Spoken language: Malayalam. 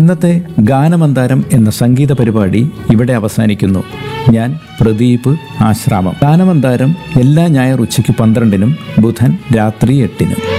ഇന്നത്തെ ഗാനമന്താരം എന്ന സംഗീത പരിപാടി ഇവിടെ അവസാനിക്കുന്നു. ഞാൻ പ്രദീപ് ആശ്രാമം. ഗാനമന്താരം എല്ലാ ഞായർ ഉച്ചയ്ക്ക് 12-നും, ബുധൻ രാത്രി 8-നും.